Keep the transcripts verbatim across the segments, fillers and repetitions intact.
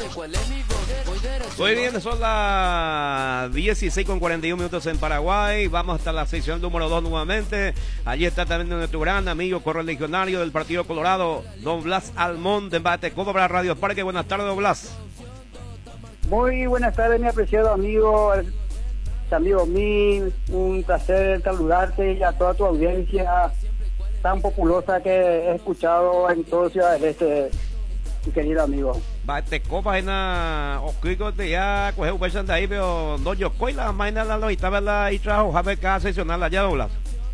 Muy bien, son las dieciséis con cuarenta y uno minutos en Paraguay. Vamos hasta la sección número dos nuevamente. Allí está también nuestro gran amigo correligionario del Partido Colorado, don Blas Almón, de Batecopa para Radio Parque. Buenas tardes, don Blas. Muy buenas tardes, mi apreciado amigo, amigo mío. Un placer saludarte y a toda tu audiencia tan populosa que he escuchado en todo Ciudad del Este, mi querido amigo. Batecopa en la Osquico te ya coge un beso de ahí, pero no yo coi la mañana la lojita verla y trabajo a ver cada seccional allá, doblas.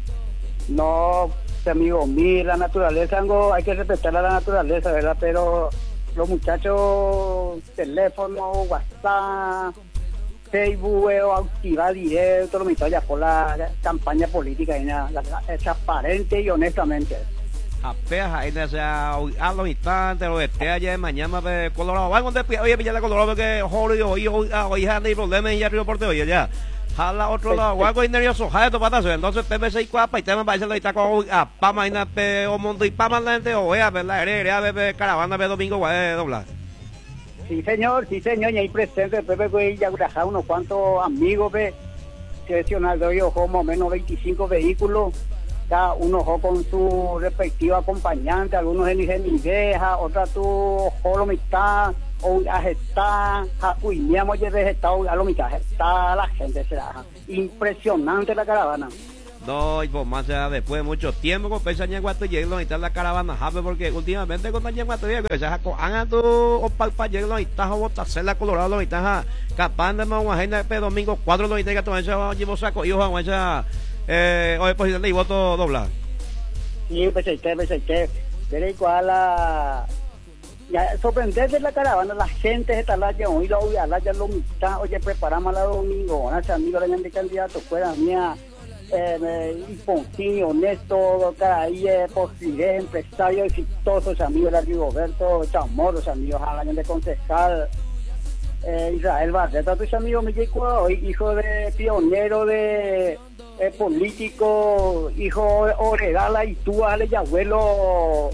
No, amigo mío, la naturaleza, algo, hay que respetar a la naturaleza, ¿verdad? Pero los muchachos, teléfono, WhatsApp, Facebook, activar directo, lo mismo ya por la campaña política, y nada, es transparente y honestamente. Apenas ahí, o sea, a los instantes, los esté allá de mañana de Colorado. Van donde oye, pillar la Colorado, porque hoy, hoy, hoy, hoy, hay problemas y arriba por hoy, allá. Jala otro lado, guago y nervioso, jala tu patazo. Entonces, P B C y cuapa, y te me va a decir, está con a Pama y Nape, o Mundo y Pama, la gente, o vea, ¿verdad? Heredera, bebé, caravana, bebé, domingo, guay, doblar. Sí, señor, sí, señor, y ahí presente, Pepe, güey, ya grajá unos cuantos amigos, ve, seleccionar de hoy, ojo, más o menos veinticinco vehículos. Cada uno con su respectivo acompañante, algunos en Nigeria, otra tu ojo lo mitad, o está, jacuiñamos y vegetado a lo mitad, está la gente, será impresionante la caravana. No, y pues más allá, después de mucho tiempo, con pesa ñanguato y llegan a estar la caravana, jape, porque últimamente con ñanguato y llegan a tu o palpa llegan a estar a botarse la Colorado, lo estás capaz de más una agenda de domingo, cuatro lo que todo eso, llevo saco, y ojo, esa. Eh, hoy pues y voto dobla. Sí, pues este, pues este, veré cuál la ya sorprendente la caravana, la gente está la ya hoy la hoy la ya lo mitad, oye, preparamos la domingo, ese amigo la de candidato fuera mía, eh, espontáneo, honesto, ahí es posible, empresario exitoso, ese amigo de Rigoberto Chamorro, ese amigo a la de concejal. Eh, Israel Barreta, tu amigo me llegó, hijo de pionero de eh, político, hijo de Oregala y tú, Ale y abuelo,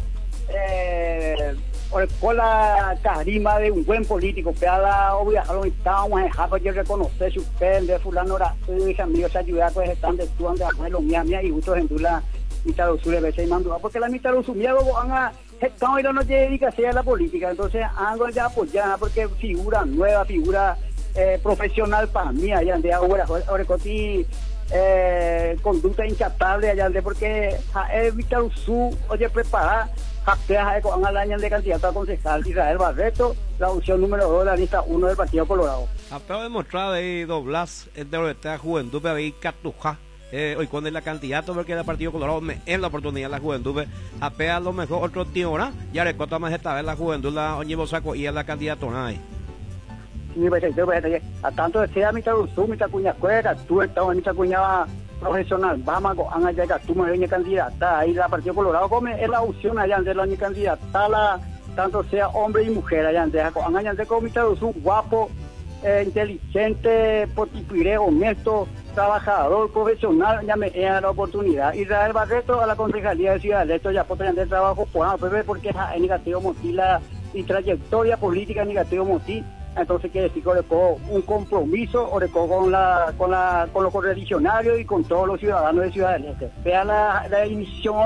eh, con la carisma de un buen político, pero la obviamente estamos en Japón, yo reconocer su de fulano era ese amigo, se ayuda pues están de tú, de abuelo, mía, mía, y justo en la mitad de sur, veces y mandó, porque la mitad de su miedo van a estamos no se dedica a la política, entonces algo ya apoyar porque figura nueva, figura eh, profesional para mí allá de ahora, ahora coti eh, conducta incapable allá de porque evitar su oye preparar japea con al año de candidato a concejal Israel Barreto, la opción número dos de la lista uno del Partido Colorado. Acabo de mostrar ahí Doblas de la juventud, pero ahí Catuja. Eh, hoy con la candidato porque el Partido Colorado me en la oportunidad la juventud apea a lo mejor otro tío ¿no? Ya recota más esta vez la juventud la oñivo saco y a la candidato ¿no? Sí, pues, a tanto decía mi traducción, mi tacuña cuera, tú estás en mi tacuña profesional, vamos a llegar, tú me ves candidata, ahí la Partido Colorado come es la opción allá de la candidata, la, tanto sea hombre y mujer allá de allá de con mi traducción guapo, eh, inteligente, potipiré, honesto, trabajador, profesional, ya me da la oportunidad. Israel Barreto a la Concejalía de Ciudad del Este, ya puedo tener trabajo, porque es negativo Motí la y trayectoria política negativo Motí, entonces quiere decir que un compromiso con la con la con los correligionarios y con todos los ciudadanos de Ciudad del Este. Vea la, la emisión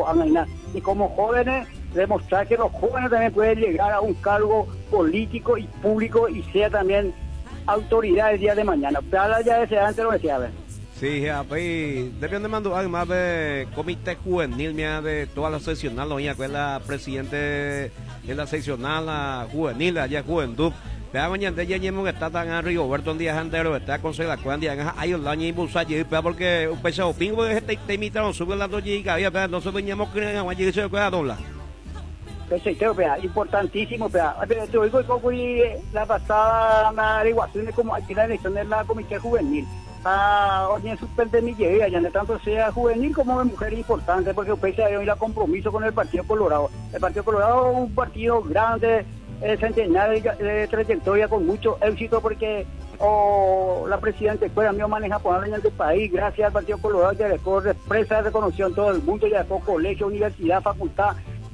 y como jóvenes demostrar que los jóvenes también pueden llegar a un cargo político y público y sea también autoridad el día de mañana. Pero ya ese antes lo decía, a ver. Sí, pues, deben de mandar más de comité juvenil, mía, de toda la seccional, doña, que es la presidente de la seccional la juvenil, allá juventud. Pero mañana de lleno que está tan a Rigoberto un día antes, está con la cuanda, hay un año y buscar, porque un pesado pingo de este te imitaron, sube las dos gigas, había, no se veníamos que en agua, y se puede doblar. Perfecto, importantísimo, pero te oigo como la pasada la averiguación de cómo aquí la elección de la comité juvenil. Ah, oye, suspende mi llegué, ya no tanto sea juvenil como de mujer importante, porque usted se hoy la compromiso con el Partido Colorado. El Partido Colorado es un partido grande, eh, centenario de, de trayectoria con mucho éxito, porque oh, la presidenta Escuela mío maneja ponerlo en el país, gracias al Partido Colorado, ya dejó represa de reconocimiento en todo el mundo, ya dejó colegio, universidad, facultad.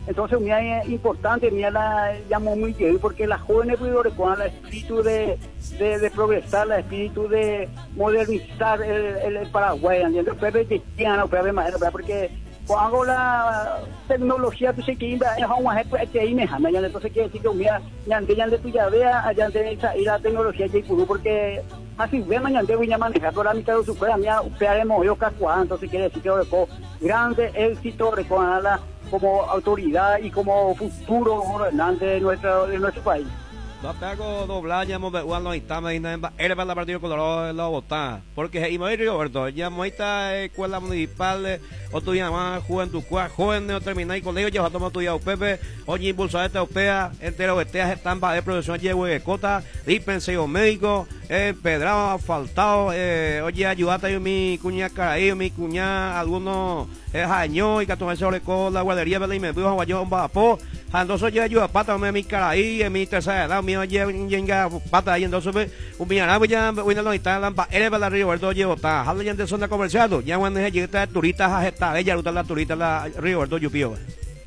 Entonces, mira, es importante, mira, la llamó muy bien, porque las jóvenes pues, con el espíritu de, de, de progresar, el espíritu de modernizar el, el, el Paraguay, ¿entiendes? Pero cristiano, pero más, porque cuando la tecnología, tú sé que es un ejemplo, que ahí me jama, entonces quiere decir que, mira, ya de tu llave, allá de la tecnología de Ipurú, porque así ve mañana voy a manejar toda la mitad de su fuera, mira, ustedes yo cacuá, entonces quiere decir que con grande éxito, con la como autoridad y como futuro gobernante de nuestro, de nuestro país. No pego doblar, ya hemos visto los instames y nada, era para el Partido Colorado de la Botá, porque y me Roberto, ya moita escuela municipal, o tu llamada juventud, joven no terminar y colegio, ya va a tomar tu ya U P P, oye impulsar esta U P A, entero que te están para de producción, llevo de cota, dispensario médico, eh, pedrado, asfaltado, eh, oye ayudate a mi cuñada Caraí, mi cuñada, algunos eh, jañó y que tomé sobre con la guardería, y me dijo, guayó un bapó. Entonces yo ayudo a pata me mi cara ahí en mi tercera edad mío llega pata ahí entonces un millonario ya voy a la instalan para él para Río Verde llevo está habla ya de zona comercial ya cuando llega turistas a esta ella ruta la turista la Río Verde yo pío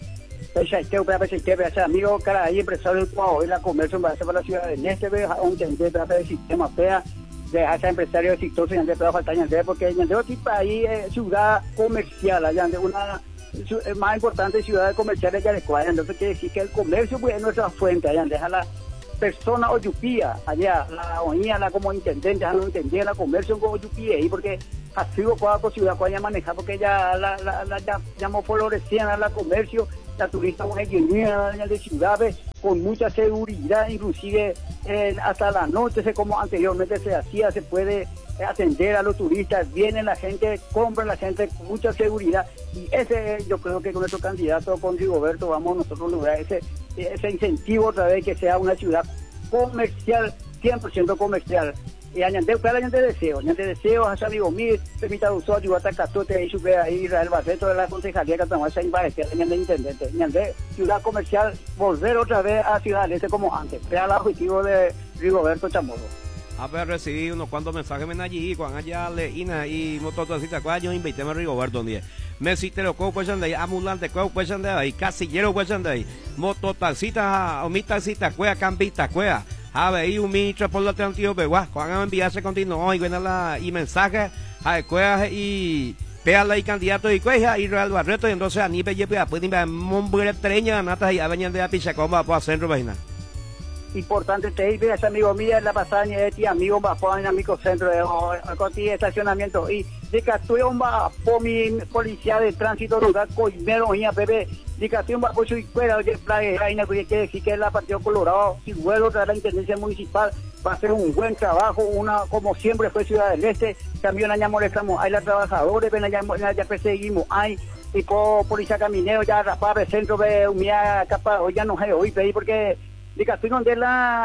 esa este para ese que ese amigo cara ahí empresario hoy la comercio va a ser para la ciudad de este ve un tente para el sistema fea de ese empresario exitoso ya te falta ya porque ya de tipo ahí ciudad comercial allá de una es más importante ciudades comerciales ya de cuadra, entonces quiere decir que el comercio pues, es nuestra fuente, allá deja la persona oyupía, allá la oña, la como intendente, ya no entendía la comercio con oyupía ahí porque así cuadra ciudad cuadra manejar porque ya la, la, la ya, ya florecían a la comercio, la turista una economía de ciudades con mucha seguridad, inclusive eh, hasta la noche, como anteriormente se hacía, se puede atender a los turistas, viene la gente, compra la gente con mucha seguridad y ese yo creo que con nuestro candidato, con Rigoberto, vamos nosotros a lograr ese, ese incentivo otra vez que sea una ciudad comercial, cien por ciento comercial. Y añade, claro, añade deseo, añade deseo, a amigo mío, permita usar, yo hasta Catote, ahí sube ahí Israel Barreto de la Concejalía que estamos en Barreto, añade intendente, añade ciudad comercial, volver otra vez a Ciudad del Este como antes, era el objetivo de Rigoberto Chamorro. A ver, recibí unos cuantos mensajes me allí, cuando allá le ina y motocicleta, cuando yo invité a Rigoberto un día. Me cité lo que pues de ambulante, que pues de ahí, casillero pues de ahí, mototaxita, o mi taxita, cuea, cambista, cuea. A ver, y un ministro por la tranquilo, pero cuando enviarse continuo y viene la y mensaje, a cuea y peala y candidato y cueja y Real Barreto, y entonces a ni pe yepe, pues ni me mombre treña, nata y a venir de a pichacomba para centro vaina. Importante te dice ese amigo mío en la pasada de ti amigo va a en amigo centro de conti estacionamiento y de que tú un va por mi policía de tránsito lugar coimero y a bebé de que tú un va por su escuela de playa ahí no quiere decir que la Partido Colorado si vuelve otra la intendencia municipal va a hacer un buen trabajo una como siempre fue Ciudad del Este también allá molestamos hay los trabajadores ven allá ya perseguimos hay y por policía caminero ya rapar el centro de humedad capa hoy ya no hay hoy pedí porque de que de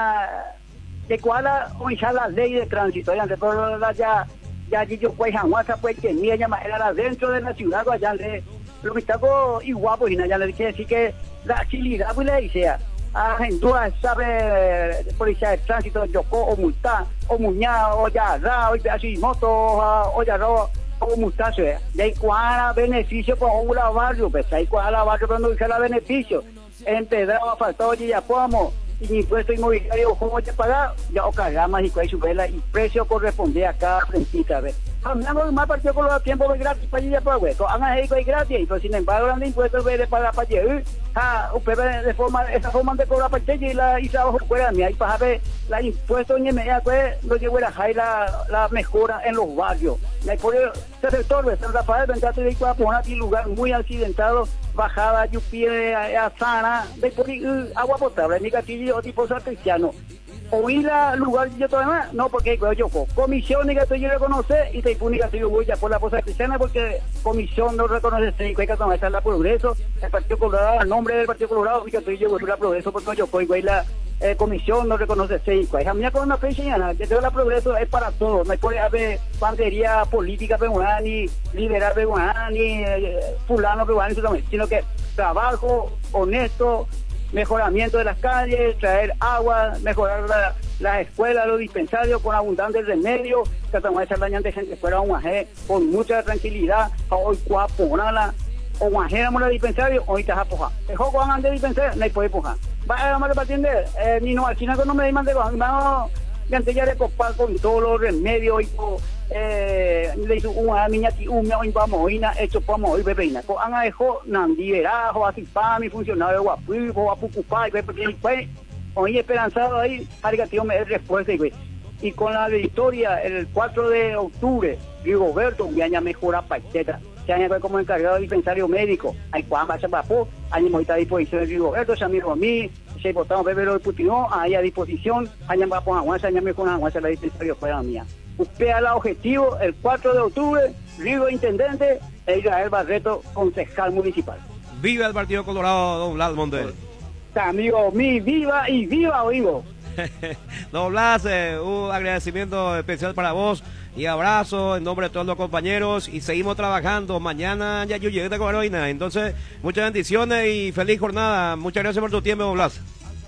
la de cuál o ya la ley de tránsito ya pero la ya ya yo pues Janguasa pues que ni ella era dentro de la ciudad allá de lo que está igual pues ya le quiere decir que la agilidad pues le dice a gente sabe policía de tránsito yoko o multa o muña o ya ra o así moto o ya ro o multarse de cuál beneficio con un barrio pues hay cuál barrio cuando dice la beneficio empedrado, asfaltado, ya podamos, y mi impuesto inmobiliario, ¿cómo te paga? Ya o cargamos y cuál su vela, y precio corresponde a cada frentita, ¿ves? Hablando más partido con los tiempos gratis para allá para hueco, hagan ahí que gratis, pero sin embargo, los impuestos de pagar para allá, ah, usted de forma, esa forma de cobrar para allá y la y trabajo fuera, mi ahí para ver, la impuestos en media, pues, no llegó a la, la mejora en los barrios. Y por este sector de San Rafael, vendrá a poner aquí lugar muy accidentado, bajada, lluvia, a sana, de por agua potable, ni gatillo tipo cristiano. Oí la lugar yo todavía no porque yo comisión que yo reconoce y te impone que yo voy ya por la cosa cristiana porque comisión no reconoce se que no está la progreso el Partido Colorado el nombre del Partido Colorado y que estoy yo la progreso porque yo voy la eh, comisión no reconoce se y a mí con una fecha que tengo la progreso es para todos no hay puede haber bandería política peruana ni liberal peruana ni eh, fulano peruano sino que trabajo honesto mejoramiento de las calles, traer agua, mejorar la, las escuelas, los dispensarios con abundante remedio, tratamos de hacer dañante gente fuera un ajé con mucha tranquilidad, hoy cuaponala, o guajéramos la dispensario, hoy te vas a pujar. El juego van a dispensario, no hay puede pujar. Va a para atender, eh, ni no, al final no me diman de no, ya antes ya de copar con todos los remedios, y eh, le hizo una niña que un mes vamos hoy, hecho para hoy, bebeina. Con han dejado, Nandi Verajo, así para mi funcionario, guapu, guapucupá, y pues, hoy esperanzado ahí, arigativo me da respuesta, y y con la victoria el cuatro de octubre, Rigoberto ya mejora paiteta, se añade como encargado de dispensario médico, hay cuán va a papo, hay está a disposición de Rigoberto, se amigo a mí, se votamos bebero de Putinó, ahí a disposición, hay va a poner aguanza, hay con aguanza la dispensario fuera mía. Usted a la objetivo el cuatro de octubre, Rigo Intendente, e Israel Barreto, concejal municipal. Viva el Partido Colorado, don Blas Montel. Amigo mí, viva y viva, oigo. Don Blas, eh, un agradecimiento especial para vos y abrazo en nombre de todos los compañeros y seguimos trabajando. Mañana ya yo llegué de Cobaroina, entonces muchas bendiciones y feliz jornada. Muchas gracias por tu tiempo, don Blas.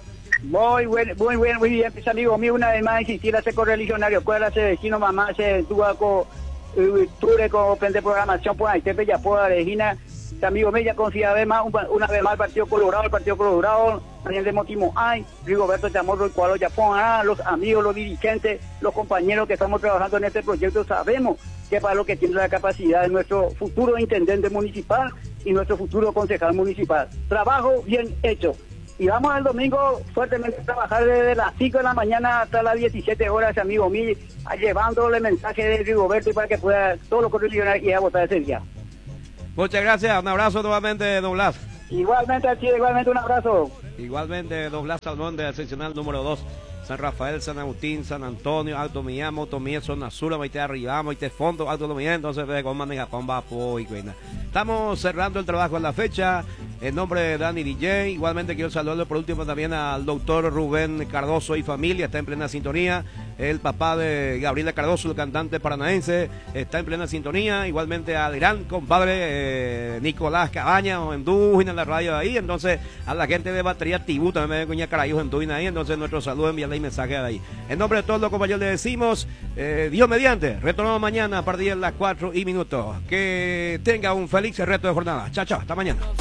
Muy bueno, muy bueno, muy bien, pues, amigo mío, una vez más insistir a ser correligionario, cuál se vecino mamá, se tuvo con ture con pende programación, pues ahí te ya puedo Regina. Amigo mío, ya confía vez más, una vez más el Partido Colorado, el Partido Colorado, también de Motimo hay, Rigoberto Chamorro, el cual ya pongan los amigos, los dirigentes, los compañeros que estamos trabajando en este proyecto, sabemos que para lo que tiene la capacidad de nuestro futuro intendente municipal y nuestro futuro concejal municipal. Trabajo bien hecho. Y vamos el domingo fuertemente a trabajar desde las cinco de la mañana hasta las diecisiete horas, amigo mío, llevándole el mensaje de Rigoberto y para que pueda todos los correligionarios ir a votar ese día. Muchas gracias, un abrazo nuevamente, don Blas. Igualmente, aquí, igualmente un abrazo. Igualmente, don Blas Salmón de la seccional número dos, San Rafael, San Agustín, San Antonio, Alto Mía, Motomía, Zona Sur, Maite Arriba, Maite Fondo, Alto Mía, entonces ve con maneja con Vapo y Cuena. Estamos cerrando el trabajo en la fecha, en nombre de Dani D J, igualmente quiero saludarle por último también al doctor Rubén Cardoso y familia, está en plena sintonía, el papá de Gabriela Cardoso, el cantante paranaense, está en plena sintonía, igualmente al gran compadre eh, Nicolás Cabaña, en Dujín en la radio ahí, entonces a la gente de Batería Tibú, también me coña Carayos en Dujín ahí, entonces nuestro saludo, enviarle ahí mensaje de ahí. En nombre de todos los compañeros le decimos, eh, Dios mediante, retornamos mañana a partir de las cuatro y minutos, que tenga un feliz resto de jornada, chao, chao, hasta mañana.